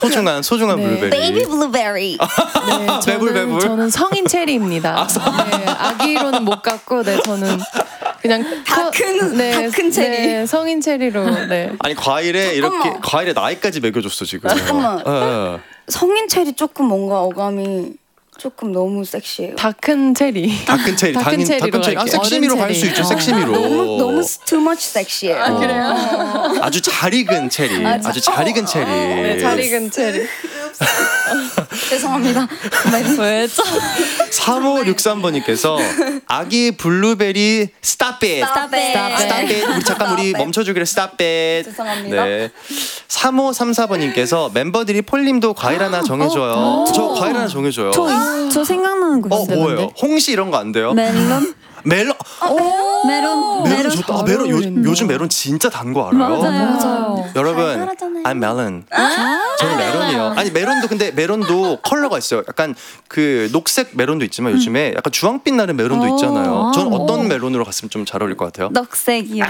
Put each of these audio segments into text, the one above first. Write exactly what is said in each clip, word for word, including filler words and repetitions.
소중한 소중한 네. 블루베리. 베이비 블루베리. 네, 저는, 배불 배불. 저는 성인 체리입니다. 아, 성... 네, 아기로는 못 갔고, 네, 저는 그냥 다 큰, 네, 다 큰 체리. 네, 성인 체리로. 네. 아니 과일에 잠깐만. 이렇게 과일에 나이까지 매겨줬어 지금. 잠깐만. 네. 성인 체리 조금 뭔가 어감이 조금 너무 섹시해요. 다 큰 체리. 다 큰 체리. 다 큰 당연 체리로 다큰 체리. 아, 갈게요. 섹시미로 어른 갈 수 체리. 있죠. 어. 섹시미로. 너무 너무 too much 섹시해요. 아, 그래요? 아주 잘 익은 체리. 아, 아주 잘 익은 체리. 네, 잘 익은 체리. 죄송합니다. 왜죠? 삼오육삼 번님께서 아기 블루베리 stop it. Stop it. Stop it. 우리 잠깐 우리 Stop it. 멈춰주기로 stop it. 죄송합니다. 네. 삼오삼사 번님께서 멤버들이 폴님도 과일 하나 정해줘요. 저 과일 하나 정해줘요. 저, 저 생각나는 거 어 있어요. 뭐예요? 홍시 이런 거 안 돼요? 멜론? 멜론. 메론? 메론 좋다. 아, 메론 요, 요즘 메론 진짜 단 거 알아요? 맞아요. 맞아요. 여러분, 달달하잖아요. I'm melon. 저는 메론이요. 아니 메론도 근데 메론도 컬러가 있어요. 약간 그 녹색 메론도 있지만 요즘에 약간 주황빛 나는 메론도 있잖아요. 저는 어떤 메론으로 갔으면 좀 잘 어울릴 것 같아요? 녹색이요.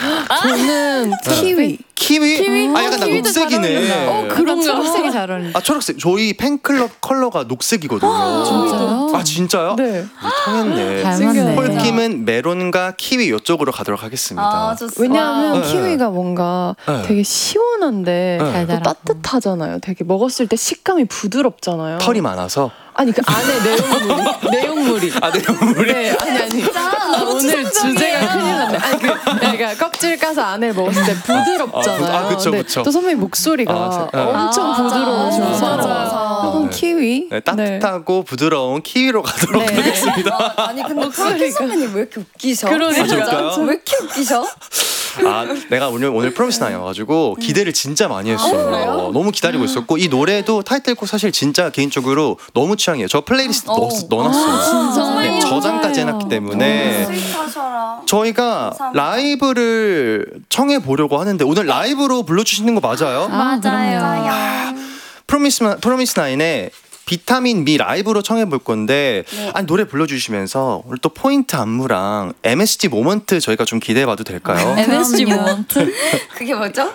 저는 키위. 키위? 키위? 아 약간 나 키위도 잘 녹색이네. 어울린다. 어, 그런 초록색이 잘 어울린다. 아 초록색. 저희 팬클럽 컬러가 녹색이거든요. 진짜요? 아 진짜요? 네. 통했네. 잘 맞네. 폴킴은 메론과 키위 이쪽으로 가도록 하겠습니다. 아, 좋습니다. 왜냐하면 네. 키위가 뭔가 네. 되게 시원한데 네. 또 달달하고. 따뜻하잖아요. 되게 먹었을 때 식감이 부드럽잖아요. 털이 많아서. 아니 그 안에 내용물이 내용물이 아 내용물이. 네 아니 아니 아, 오늘 주제가 큰일 났네. 아니 그 그러니까 껍질 까서 안에 먹었을 때 부드럽잖아요. 아, 그쵸, 근데 그쵸. 또 선배님 목소리가 아, 네. 엄청 아, 부드러우셔서 맞아, 맞아. 약간 네. 키위 네, 따뜻하고 부드러운 키위로 가도록 네. 하겠습니다. 아니 근데 폴킴 선배님 왜 이렇게 웃기셔? 그러니까. 아, 진짜요? 왜 이렇게 웃기셔? 아, 내가 오늘 오늘 프로미스 나이여가지고 기대를 진짜 많이 했어요. 너무 기다리고 있었고 이 노래도 타이틀곡 사실 진짜 개인적으로 너무 취향이에요. 저 플레이리스트 넣, 넣어놨어요. 정말요? 네, 저장까지 해놨기 때문에 스윗하셔라. 저희가 감사합니다. 라이브를 청해 보려고 하는데 오늘 라이브로 불러주시는 거 맞아요? 맞아요. 프로미스 프로미스 나인의 비타민 미 라이브로 청해 볼 건데 네. 아니 노래 불러주시면서 오늘 또 포인트 안무랑 엠에스지 모먼트 저희가 좀 기대해봐도 될까요? 엠에스지 모먼트? 그게 뭐죠?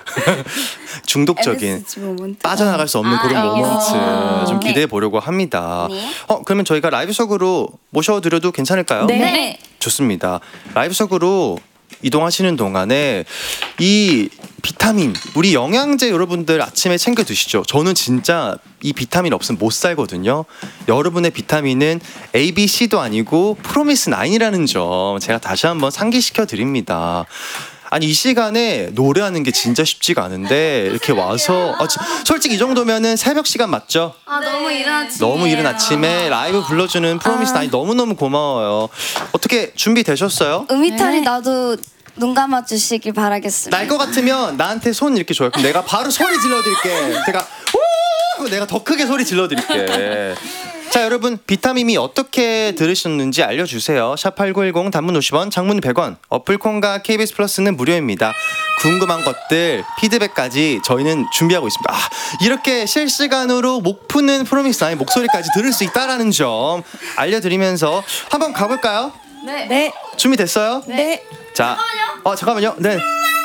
중독적인 엠에스지 모먼트. 빠져나갈 수 없는 아, 그런 알겠습니다. 모먼트 좀 네. 기대해 보려고 합니다. 네. 어 그러면 저희가 라이브석으로 모셔드려도 괜찮을까요? 네. 좋습니다. 라이브석으로 이동하시는 동안에 이 비타민, 우리 영양제 여러분들 아침에 챙겨 드시죠. 저는 진짜 이 비타민 없으면 못 살거든요. 여러분의 비타민은 A, B, C도 아니고 프로미스 나인이라는 점 제가 다시 한번 상기시켜 드립니다. 아니 이 시간에 노래하는 게 진짜 쉽지가 않은데 이렇게 와서 아, 지- 솔직히 이 정도면은 새벽 시간 맞죠? 아 너무 이른 아침. 너무 이른 아침에 라이브 불러주는 프로미스 나인 너무너무 고마워요. 어떻게 준비되셨어요? 음이탈이 네. 나도 눈 감아 주시길 바라겠습니다. 날 것 같으면 나한테 손 이렇게 줘요. 그럼 내가 바로 소리 질러드릴게. 제가 우 하고 내가 더 크게 소리 질러드릴게. 자 여러분 비타민이 어떻게 들으셨는지 알려주세요. 샵팔구일공 단문 오십 원 장문 백 원 어플콘과 케이비에스 플러스는 무료입니다. 궁금한 것들 피드백까지 저희는 준비하고 있습니다. 아, 이렇게 실시간으로 목 푸는 프로미스 나인 목소리까지 들을 수 있다는 점 알려드리면서 한번 가볼까요? 네. 네. 준비됐어요? 네. 자, 어 잠깐만요. 네.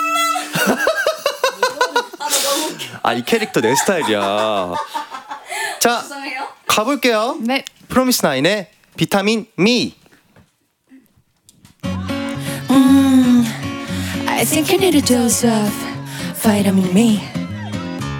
아 이 캐릭터 내 스타일이야. 자, 죄송해요. 가볼게요. 네. 프로미스 나인의 비타민 미. I think I need a dose of vitamin me.